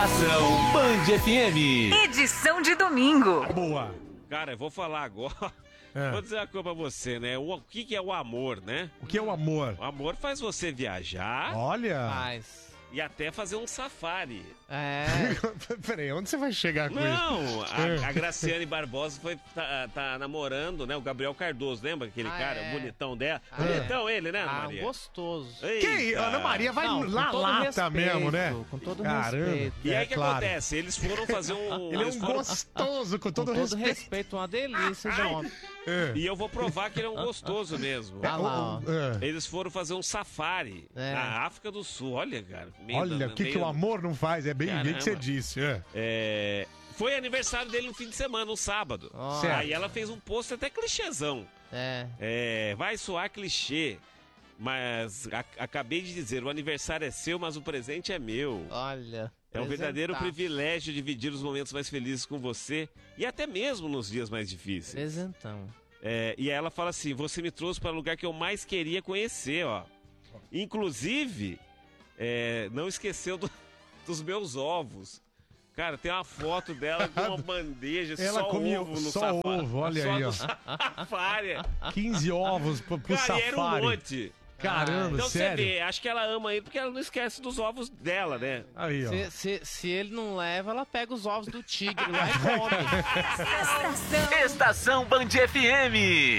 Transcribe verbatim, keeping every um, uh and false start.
Estação Band F M. Edição de domingo. Boa. Cara, eu vou falar agora. É. Vou dizer uma coisa pra você, né? O, o que, que é o amor, né? O que é o amor? O amor faz você viajar Olha. Mas, e até fazer um safari. é... Peraí, onde você vai chegar com isso? Não, É. a, a Graciane Barbosa foi, tá, tá namorando, né? O Gabriel Cardoso, lembra aquele Ah, cara é. bonitão dela? Ah, bonitão ele, né, Ana Ah, Maria? gostoso. Eita. Que Ana Maria vai Não, com lá, todo lata respeito, mesmo, né? com todo Caramba. respeito. E É, aí o que claro. acontece? Eles foram fazer um... Ele é eles um foram- gostoso, com todo Com todo respeito. respeito, uma delícia de homem. É. E eu vou provar que ele é um gostoso mesmo. Ah lá, ó. É. Eles foram fazer um safari É. na África do Sul. Olha, cara. meio Olha, da- o que, que meio- o amor não faz? É bem, bem que você Caramba. disse. É. É, Foi aniversário dele no fim de semana, no sábado. Ó. Certo. Aí ela fez um post até clichêzão. É. É, vai soar clichê, mas a- acabei de dizer, o aniversário é seu, mas o presente é meu. Olha. É um verdadeiro presentaço. privilégio dividir os momentos mais felizes com você e até mesmo nos dias mais difíceis. Presentão. É, e ela fala assim: você me trouxe para o lugar que eu mais queria conhecer, ó. Inclusive, é, não esqueceu do- dos meus ovos. Cara, tem uma foto dela com uma bandeja, Ela só comia ovo no só safari. ovo, olha só aí, no ó. safari. quinze ovos pro, pro Cara, e era um safari. monte. Caramba, Então você sério? vê, acho que ela ama ele porque ela não esquece dos ovos dela, né? Aí, ó. Se, se, se ele não leva, ela pega os ovos do tigre lá e come. Estação Band F M.